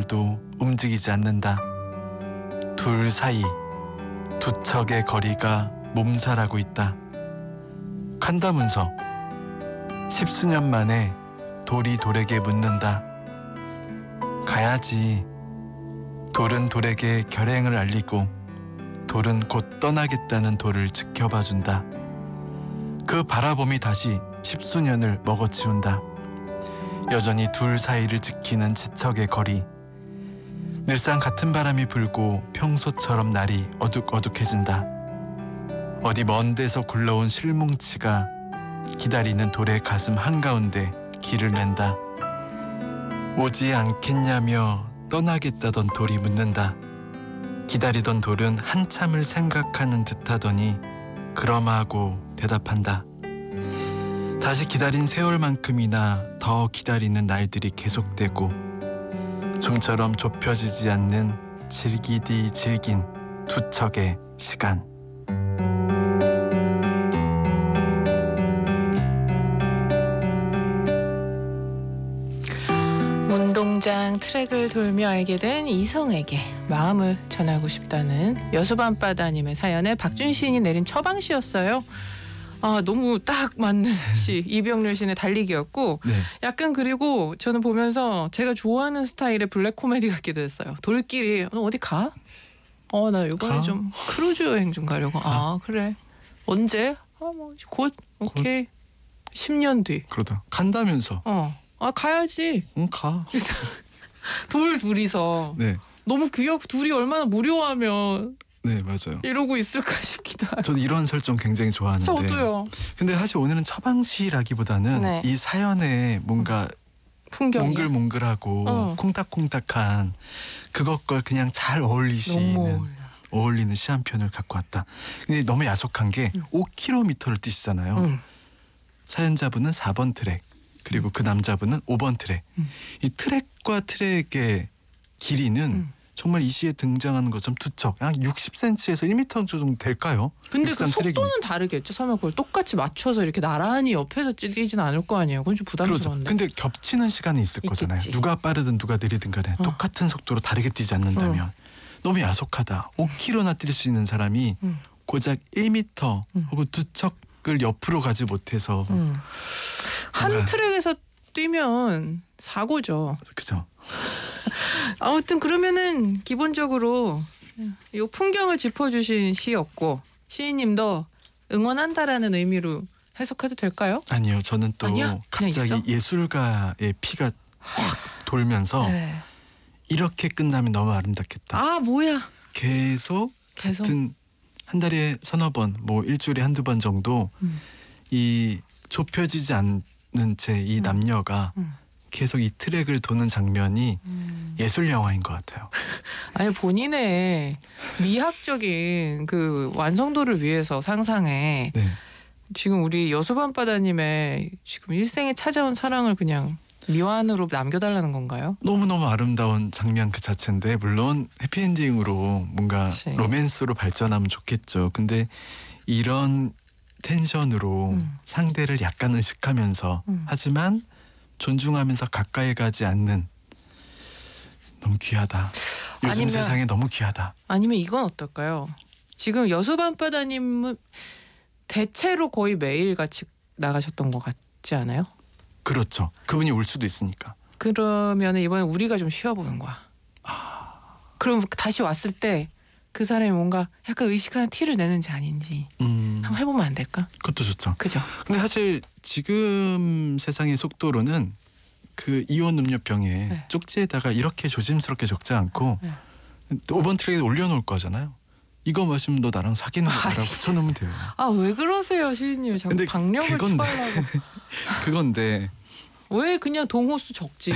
아무도 움직이지 않는다. 둘 사이 두 척의 거리가 몸살하고 있다. 간다문서 10수년 만에 돌이 돌에게 묻는다. 가야지. 돌은 돌에게 결행을 알리고 돌은 곧 떠나겠다는 돌을 지켜봐준다. 그 바라봄이 다시 10수년을 먹어치운다. 여전히 둘 사이를 지키는 지척의 거리. 늘상 같은 바람이 불고 평소처럼 날이 어둑어둑해진다. 어디 먼 데서 굴러온 실뭉치가 기다리는 돌의 가슴 한가운데 길을 낸다. 오지 않겠냐며 떠나겠다던 돌이 묻는다. 기다리던 돌은 한참을 생각하는 듯하더니 그럼 하고 대답한다. 다시 기다린 세월만큼이나 더 기다리는 날들이 계속되고 좀처럼 좁혀지지 않는 질기디 질긴 두 척의 시간. 운동장 트랙을 돌며 알게 된 이성에게 마음을 전하고 싶다는 여수밤바다님의 사연에 박준 시인이 내린 처방시였어요. 너무 딱 맞는 시, 이병렬 시인의 달리기였고 네. 약간 그리고 저는 보면서 제가 좋아하는 스타일의 블랙 코미디 같기도 했어요. 돌끼리 너 어디 가? 나 이번에 좀 크루즈 여행 좀 가려고. 그래. 언제? 뭐 곧. 오케이. 10년 뒤. 그러다 간다면서. 가야지. 응, 가. 둘이서. 네. 너무 귀엽고 둘이 얼마나 무료하면 네, 맞아요. 이러고 있을까 싶기도 하고. 저는 이런 설정 굉장히 좋아하는데. 저도요. 근데 사실 오늘은 처방시라기보다는 네. 이 사연에 뭔가 풍경이 몽글몽글하고 콩닥콩닥한 그것과 그냥 잘 너무 어울리는 시 한 편을 갖고 왔다. 근데 너무 야속한 게 5km를 뛰시잖아요. 사연자분은 4번 트랙, 그리고 그 남자분은 5번 트랙. 이 트랙과 트랙의 길이는 정말 이 시에 등장하는 것처럼 두 척, 한 60cm에서 1m 정도 될까요? 근데 그 속도는 트랙이니까. 다르겠죠. 설마 그걸 똑같이 맞춰서 이렇게 나란히 옆에서 뛰진 않을 거 아니에요. 그건 좀 부담스러운데. 그렇죠. 근데 겹치는 시간이 있을 거잖아요. 있겠지. 누가 빠르든 누가 느리든 간에 똑같은 속도로 다르게 뛰지 않는다면 너무 야속하다. 5km나 뛸 수 있는 사람이 고작 1m 혹은 두 척을 옆으로 가지 못해서 한 트랙에서 뛰면 사고죠. 그죠. 아무튼 그러면은 기본적으로 이 풍경을 짚어주신 시였고 시인님도 응원한다라는 의미로 해석해도 될까요? 아니요. 저는 또 아니야? 그냥 갑자기 있어? 예술가의 피가 확 돌면서 네. 이렇게 끝나면 너무 아름답겠다. 뭐야. 계속 같은 한 달에 서너 번, 뭐 일주일에 한두 번 정도 이 좁혀지지 않는 채 이 남녀가 계속 이 트랙을 도는 장면이 예술 영화인 것 같아요. 아니 본인의 미학적인 그 완성도를 위해서 상상해. 네. 지금 우리 여수밤바다님의 지금 일생에 찾아온 사랑을 그냥 미완으로 남겨달라는 건가요? 너무너무 아름다운 장면 그 자체인데 물론 해피엔딩으로 뭔가 그치. 로맨스로 발전하면 좋겠죠. 근데 이런 텐션으로 상대를 약간 의식하면서 하지만 존중하면서 가까이 가지 않는 너무 귀하다. 요즘 세상에 너무 귀하다. 아니면 이건 어떨까요? 지금 여수밤바다님은 대체로 거의 매일 같이 나가셨던 것 같지 않아요? 그렇죠. 그분이 올 수도 있으니까. 그러면 이번에 우리가 좀 쉬어보는 거야. 그럼 다시 왔을 때 그 사람이 뭔가 약간 의식하는 티를 내는지 아닌지 한번 해보면 안 될까? 그것도 좋죠. 그죠? 근데 사실 지금 세상의 속도로는 그 이온 음료병에 쪽지에다가 이렇게 조심스럽게 적지 않고 5번 트랙에 올려놓을 거잖아요. 이거 마시면 너 나랑 사귀는 거라고 붙여놓으면 돼요. 왜 그러세요 시인님. 자꾸 박력을 추하려고. 그건데 왜 그냥 동호수 적지.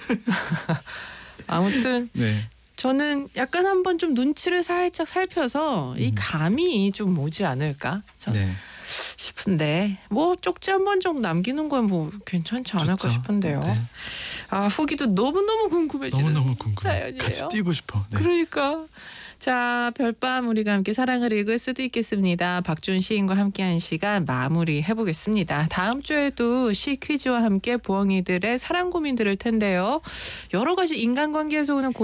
아무튼 저는 약간 한번 좀 눈치를 살짝 살펴서 이 감이 좀 오지 않을까 싶은데 뭐 쪽지 한 번 정도 남기는 건 뭐 괜찮지 않을까 싶은데요. 후기도 너무너무 궁금해지는 너무너무 궁금해. 사연이에요. 같이 뛰고 싶어. 그러니까. 자, 별밤 우리가 함께 사랑을 읽을 수도 있겠습니다. 박준 시인과 함께한 시간 마무리해보겠습니다. 다음 주에도 시 퀴즈와 함께 부엉이들의 사랑 고민 들을 텐데요. 여러 가지 인간관계에서 오는